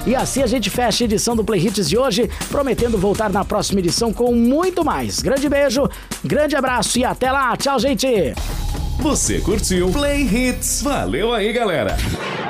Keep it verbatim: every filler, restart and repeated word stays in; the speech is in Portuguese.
E assim a gente fecha a edição do Play Hits de hoje, prometendo voltar na próxima edição com muito mais. Grande beijo, grande abraço e até lá. Tchau, gente! Você curtiu Play Hits? Valeu aí, galera!